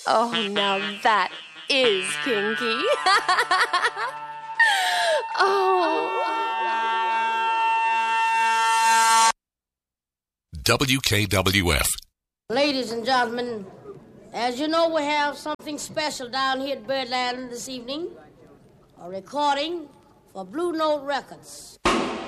Oh, now that is kinky. Oh. WKWF. Ladies and gentlemen, as you know, we have something special down here at Birdland this evening. A recording for Blue Note Records.